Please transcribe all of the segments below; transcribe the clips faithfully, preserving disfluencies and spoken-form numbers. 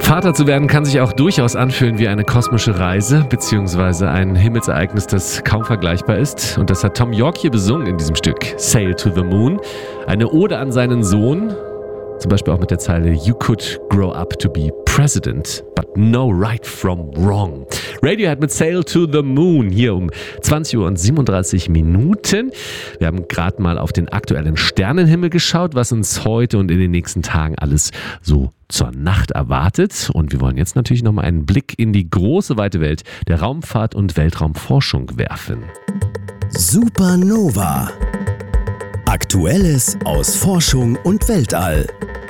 Vater zu werden kann sich auch durchaus anfühlen wie eine kosmische Reise, beziehungsweise ein Himmelsereignis, das kaum vergleichbar ist. Und das hat Thom Yorke hier besungen in diesem Stück, Sail to the Moon. Eine Ode an seinen Sohn, zum Beispiel auch mit der Zeile You could grow up to be president, but know right from wrong. Radiohead mit Sail to the Moon hier um zwanzig Uhr und siebenunddreißig Minuten. Wir haben gerade mal auf den aktuellen Sternenhimmel geschaut, was uns heute und in den nächsten Tagen alles so zur Nacht erwartet. Und wir wollen jetzt natürlich nochmal einen Blick in die große, weite Welt der Raumfahrt und Weltraumforschung werfen. Supernova. Aktuelles aus Forschung und Weltall.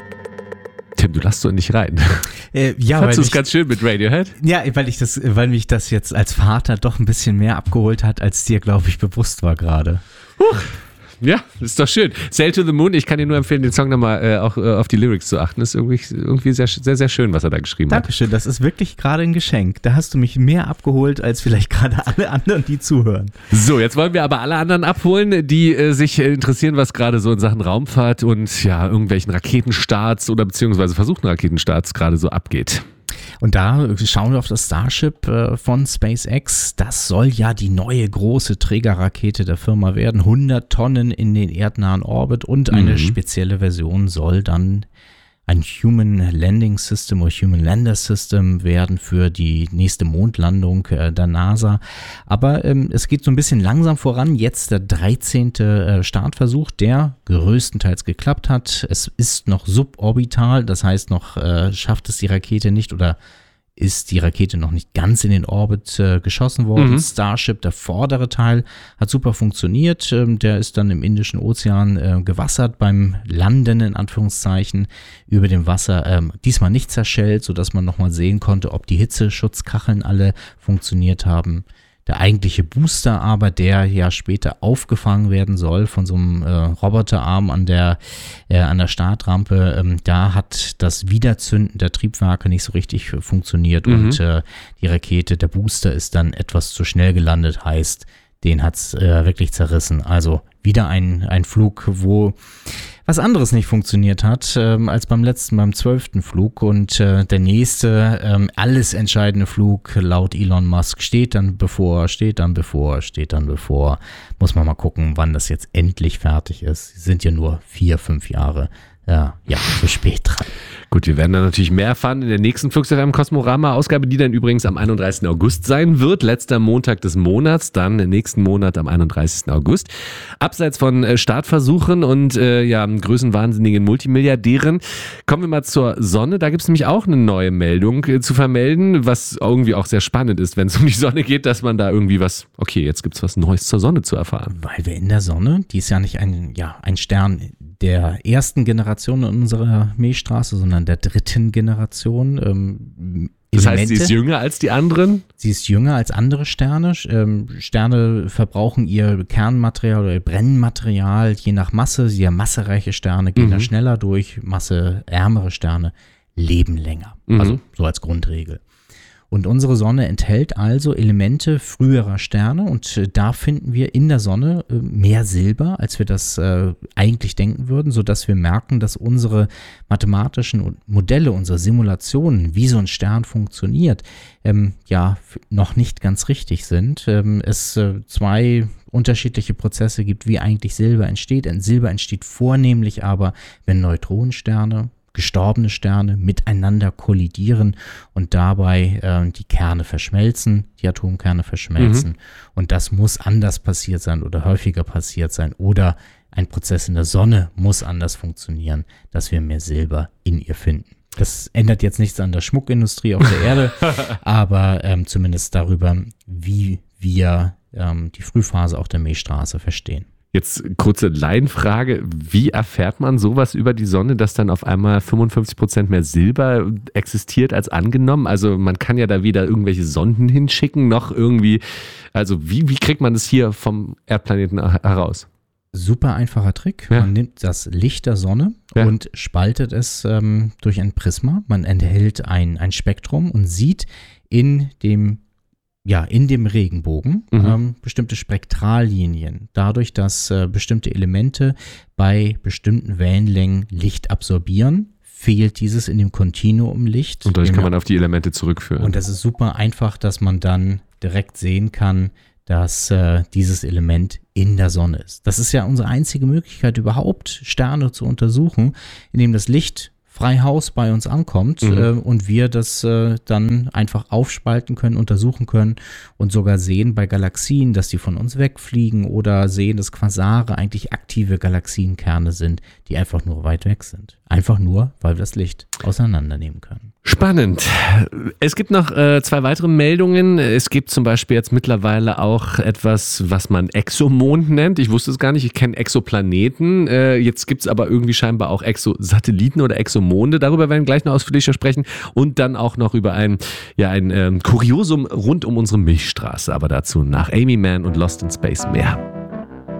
Tim, du lässt so nicht rein. Äh, ja, Fandst du es ich, ganz schön mit Radiohead? Ja, weil ich das, weil mich das jetzt als Vater doch ein bisschen mehr abgeholt hat, als dir, glaube ich, bewusst war gerade. Huch. Ja, ist doch schön. Sail to the Moon, ich kann dir nur empfehlen, den Song nochmal äh, auch äh, auf die Lyrics zu achten. Das ist irgendwie, irgendwie sehr, sehr, sehr schön, was er da geschrieben Dankeschön, hat. Dankeschön, das ist wirklich gerade ein Geschenk. Da hast du mich mehr abgeholt, als vielleicht gerade alle anderen, die zuhören. So, jetzt wollen wir aber alle anderen abholen, die äh, sich interessieren, was gerade so in Sachen Raumfahrt und ja, irgendwelchen Raketenstarts oder beziehungsweise versuchten Raketenstarts gerade so abgeht. Und da schauen wir auf das Starship äh, von SpaceX. Das soll ja die neue große Trägerrakete der Firma werden. hundert Tonnen in den erdnahen Orbit und eine mhm. spezielle Version soll dann ein Human Landing System oder Human Lander System werden für die nächste Mondlandung äh, der NASA. Aber ähm, es geht so ein bisschen langsam voran. Jetzt der dreizehnte Äh, Startversuch, der größtenteils geklappt hat. Es ist noch suborbital, das heißt noch äh, schafft es die Rakete nicht oder ist die Rakete noch nicht ganz in den Orbit äh, geschossen worden. Mhm. Starship, der vordere Teil, hat super funktioniert. Ähm, der ist dann im Indischen Ozean äh, gewassert beim Landen, in Anführungszeichen, über dem Wasser. Ähm, diesmal nicht zerschellt, sodass man nochmal sehen konnte, ob die Hitzeschutzkacheln alle funktioniert haben. Der eigentliche Booster aber, der ja später aufgefangen werden soll von so einem äh, Roboterarm an der, äh, an der Startrampe, ähm, da hat das Wiederzünden der Triebwerke nicht so richtig funktioniert mhm. und äh, die Rakete, der Booster ist dann etwas zu schnell gelandet, heißt, den hat es äh, wirklich zerrissen. Also wieder ein, ein Flug, wo was anderes nicht funktioniert hat ähm, als beim letzten, beim zwölften Flug. Und äh, der nächste, ähm, alles entscheidende Flug laut Elon Musk steht dann bevor, steht dann bevor, steht dann bevor. Muss man mal gucken, wann das jetzt endlich fertig ist. Sie sind ja nur vier, fünf Jahre ja, ja, zu spät dran. Gut, wir werden dann natürlich mehr erfahren in der nächsten Flugzeug am Kosmorama-Ausgabe, die dann übrigens am einunddreißigsten August sein wird. Letzter Montag des Monats, dann nächsten Monat am einunddreißigsten August. Abseits von äh, Startversuchen und äh, ja, größenwahnsinnigen Multimilliardären, kommen wir mal zur Sonne. Da gibt es nämlich auch eine neue Meldung äh, zu vermelden, was irgendwie auch sehr spannend ist, wenn es um die Sonne geht, dass man da irgendwie was, okay, jetzt gibt es was Neues zur Sonne zu erfahren. Weil wir in der Sonne, die ist ja nicht ein, ja, ein Stern der ersten Generation in unserer Milchstraße, sondern der dritten Generation. Ähm, das heißt, sie ist jünger als die anderen? Sie ist jünger als andere Sterne. Ähm, Sterne verbrauchen ihr Kernmaterial oder ihr Brennmaterial je nach Masse. Sehr massereiche Sterne gehen mhm. da schneller durch, masseärmere Sterne leben länger. Mhm. Also so als Grundregel. Und unsere Sonne enthält also Elemente früherer Sterne und äh, da finden wir in der Sonne äh, mehr Silber, als wir das äh, eigentlich denken würden, sodass wir merken, dass unsere mathematischen Modelle, unsere Simulationen, wie so ein Stern funktioniert, ähm, ja f- noch nicht ganz richtig sind. Ähm, es äh, zwei unterschiedliche Prozesse gibt, wie eigentlich Silber entsteht. Und Silber entsteht vornehmlich aber, wenn Neutronensterne, gestorbene Sterne miteinander kollidieren und dabei äh, die Kerne verschmelzen, die Atomkerne verschmelzen. Mhm. Und das muss anders passiert sein oder häufiger passiert sein. Oder ein Prozess in der Sonne muss anders funktionieren, dass wir mehr Silber in ihr finden. Das ändert jetzt nichts an der Schmuckindustrie auf der Erde, aber ähm, zumindest darüber, wie wir ähm, die Frühphase auch der Milchstraße verstehen. Jetzt kurze Laienfrage, wie erfährt man sowas über die Sonne, dass dann auf einmal fünfundfünfzig Prozent mehr Silber existiert als angenommen? Also man kann ja da weder irgendwelche Sonden hinschicken, noch irgendwie, also wie, wie kriegt man das hier vom Erdplaneten heraus? Super einfacher Trick. Ja. Man nimmt das Licht der Sonne ja. und spaltet es ähm, durch ein Prisma. Man enthält ein, ein Spektrum und sieht in dem Ja, in dem Regenbogen mhm. ähm, bestimmte Spektrallinien, dadurch, dass äh, bestimmte Elemente bei bestimmten Wellenlängen Licht absorbieren, fehlt dieses in dem Kontinuumlicht. Und dadurch kann man auf die Elemente zurückführen. Und das ist super einfach, dass man dann direkt sehen kann, dass äh, dieses Element in der Sonne ist. Das ist ja unsere einzige Möglichkeit überhaupt, Sterne zu untersuchen, indem das Licht frei Haus bei uns ankommt mhm. äh, und wir das äh, dann einfach aufspalten können, untersuchen können und sogar sehen bei Galaxien, dass die von uns wegfliegen oder sehen, dass Quasare eigentlich aktive Galaxienkerne sind, die einfach nur weit weg sind. Einfach nur, weil wir das Licht auseinandernehmen können. Spannend. Es gibt noch äh, zwei weitere Meldungen. Es gibt zum Beispiel jetzt mittlerweile auch etwas, was man Exomond nennt. Ich wusste es gar nicht. Ich kenne Exoplaneten. Äh, jetzt gibt es aber irgendwie scheinbar auch Exosatelliten oder Exomonde. Darüber werden wir gleich noch ausführlicher sprechen. Und dann auch noch über ein, ja, ein ähm, Kuriosum rund um unsere Milchstraße. Aber dazu nach Amy Mann und Lost in Space mehr.